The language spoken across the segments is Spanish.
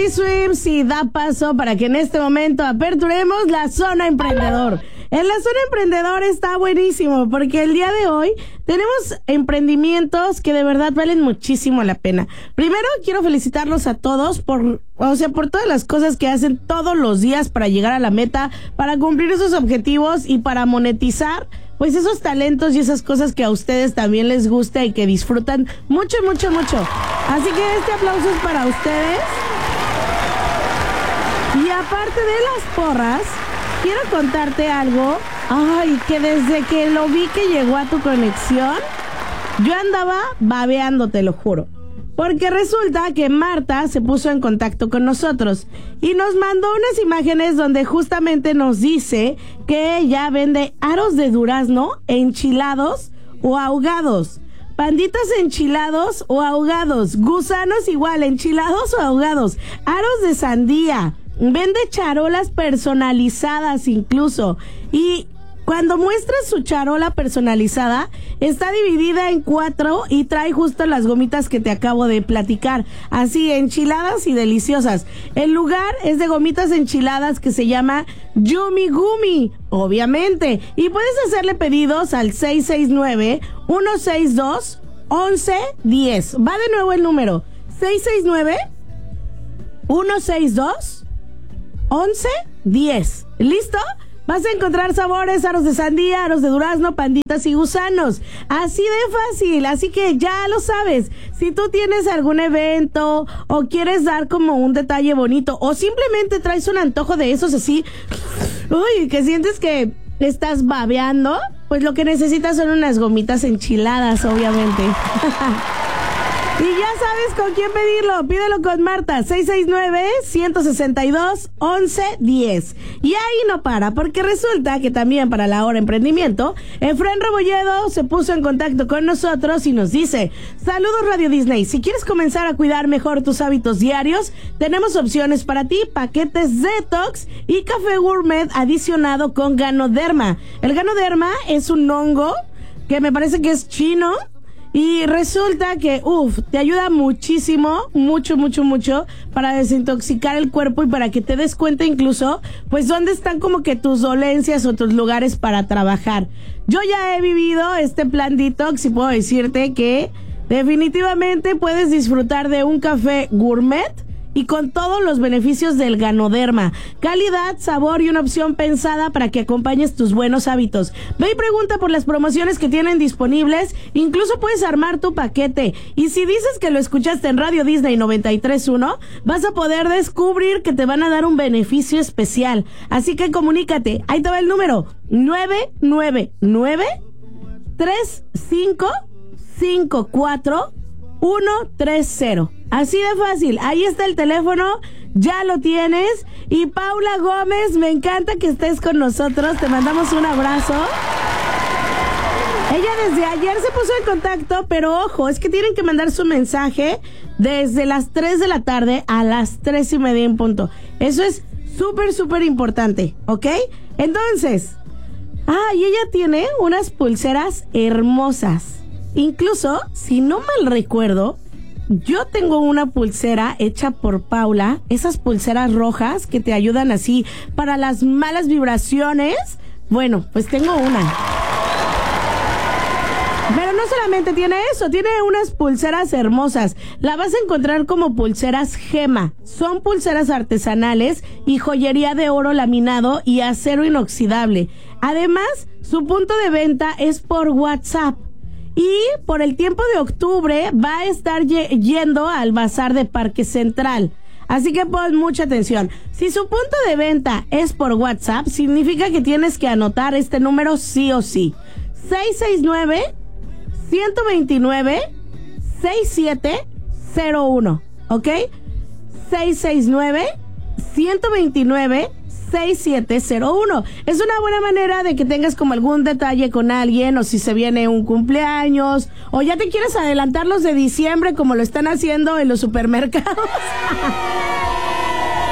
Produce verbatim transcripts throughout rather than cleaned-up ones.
Freddy Swims y da paso para que en este momento aperturemos la zona emprendedor. En la zona emprendedor está buenísimo porque el día de hoy tenemos emprendimientos que de verdad valen muchísimo la pena. Primero quiero felicitarlos a todos por, o sea, por todas las cosas que hacen todos los días para llegar a la meta, para cumplir esos objetivos y para monetizar pues esos talentos y esas cosas que a ustedes también les gusta y que disfrutan mucho, mucho, mucho. Así que este aplauso es para ustedes. Y aparte de las porras, quiero contarte algo, ay, que desde que lo vi que llegó a tu conexión, yo andaba babeando, te lo juro. Porque resulta que Marta se puso en contacto con nosotros y nos mandó unas imágenes donde justamente nos dice que ella vende aros de durazno enchilados o ahogados. Panditas enchilados o ahogados. Gusanos igual, enchilados o ahogados. Aros de sandía. Vende charolas personalizadas incluso. Y cuando muestras su charola personalizada, está dividida en cuatro y trae justo las gomitas que te acabo de platicar. Así, enchiladas y deliciosas. El lugar es de gomitas enchiladas que se llama Yumi Gumi, obviamente. Y puedes hacerle pedidos al seis seis nueve, uno seis dos, once diez. Va de nuevo el número. seis seis nueve, uno seis dos, once diez. ¿Listo? Vas a encontrar sabores, aros de sandía, aros de durazno, panditas y gusanos. Así de fácil, así que ya lo sabes. Si tú tienes algún evento o quieres dar como un detalle bonito o simplemente traes un antojo de esos así, uy, que sientes que estás babeando, pues lo que necesitas son unas gomitas enchiladas, obviamente. Y ya sabes con quién pedirlo. Pídelo con Marta, seis seis nueve, uno seis dos, once diez. Y ahí no para, porque resulta que también para la hora emprendimiento, Efraín Rebolledo se puso en contacto con nosotros y nos dice: saludos Radio Disney, si quieres comenzar a cuidar mejor tus hábitos diarios, tenemos opciones para ti, paquetes detox y café gourmet adicionado con Ganoderma. El Ganoderma es un hongo que me parece que es chino. Y resulta que, uff, te ayuda muchísimo, mucho, mucho, mucho para desintoxicar el cuerpo y para que te des cuenta incluso, pues, dónde están como que tus dolencias o tus lugares para trabajar. Yo ya he vivido este plan detox y puedo decirte que definitivamente puedes disfrutar de un café gourmet y con todos los beneficios del Ganoderma. Calidad, sabor y una opción pensada para que acompañes tus buenos hábitos. Ve y pregunta por las promociones que tienen disponibles. Incluso puedes armar tu paquete. Y si dices que lo escuchaste en Radio Disney noventa y tres punto uno, vas a poder descubrir que te van a dar un beneficio especial. Así que comunícate. Ahí te va el número: nueve nueve nueve, tres cinco cinco cuatro, uno tres cero. Así de fácil, ahí está el teléfono, ya lo tienes. Y Paula Gómez, me encanta que estés con nosotros, te mandamos un abrazo. Ella desde ayer se puso en contacto, pero ojo, es que tienen que mandar su mensaje desde las tres de la tarde a las tres y media en punto. Eso es súper, súper importante, ¿ok? Entonces, ah, y ella tiene unas pulseras hermosas. Incluso, si no mal recuerdo, yo tengo una pulsera hecha por Paula, esas pulseras rojas que te ayudan así para las malas vibraciones. Bueno, pues tengo una. Pero no solamente tiene eso, tiene unas pulseras hermosas. La vas a encontrar como pulseras gema. Son pulseras artesanales y joyería de oro laminado y acero inoxidable. Además, su punto de venta es por WhatsApp. Y por el tiempo de octubre va a estar yendo al bazar de Parque Central. Así que pon mucha atención. Si su punto de venta es por WhatsApp, significa que tienes que anotar este número sí o sí. seis seis nueve, uno dos nueve, seis siete cero uno. ¿Ok? seis seis nueve, uno dos nueve, seis siete cero uno. Es una buena manera de que tengas como algún detalle con alguien, o si se viene un cumpleaños, o ya te quieres adelantar los de diciembre como lo están haciendo en los supermercados.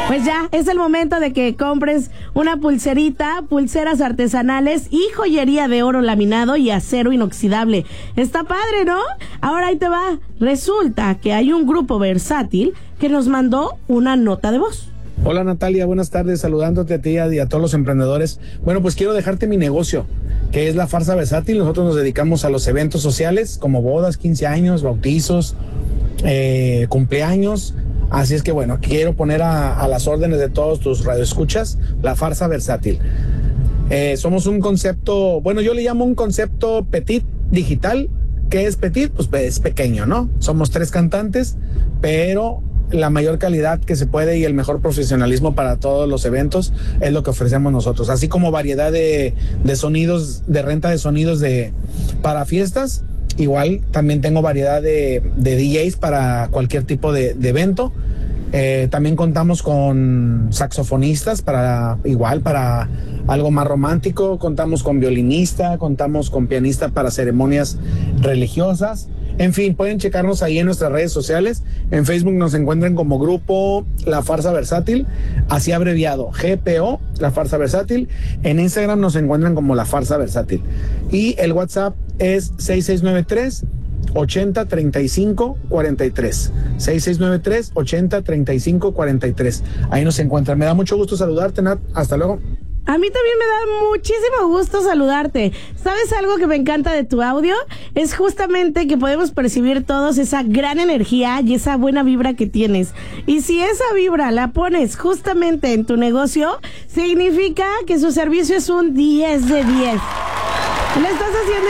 Pues ya, es el momento de que compres una pulserita, pulseras artesanales y joyería de oro laminado y acero inoxidable. Está padre, ¿no? Ahora ahí te va. Resulta que hay un grupo versátil que nos mandó una nota de voz. Hola Natalia, buenas tardes, saludándote a ti y a todos los emprendedores. Bueno, pues quiero dejarte mi negocio, que es La Farsa Versátil. Nosotros nos dedicamos a los eventos sociales como bodas, quince años, bautizos, eh, cumpleaños. Así es que bueno, quiero poner a, a las órdenes de todos tus radioescuchas La Farsa Versátil. Eh, somos un concepto, bueno, yo le llamo un concepto petit digital. ¿Qué es petit? Pues es pequeño, ¿no? Somos tres cantantes, pero la mayor calidad que se puede y el mejor profesionalismo para todos los eventos es lo que ofrecemos nosotros. Así como variedad de, de sonidos, de renta de sonidos de, para fiestas. Igual también tengo variedad de, de D Js para cualquier tipo de, de evento. Eh, también contamos con saxofonistas para igual para algo más romántico. Contamos con violinista, contamos con pianista para ceremonias religiosas. En fin, pueden checarnos ahí en nuestras redes sociales. En Facebook nos encuentran como Grupo La Farsa Versátil, así abreviado, G P O, La Farsa Versátil. En Instagram nos encuentran como La Farsa Versátil. Y el WhatsApp es seis seis nueve tres, ochenta, treinta y cinco, cuarenta y tres. seis seis nueve tres, ochenta, treinta y cinco, cuarenta y tres. Ahí nos encuentran. Me da mucho gusto saludarte, Nat. Hasta luego. A mí también me da muchísimo gusto saludarte. ¿Sabes algo que me encanta de tu audio? Es justamente que podemos percibir todos esa gran energía y esa buena vibra que tienes. Y si esa vibra la pones justamente en tu negocio, significa que su servicio es un diez de diez. Le estás haciendo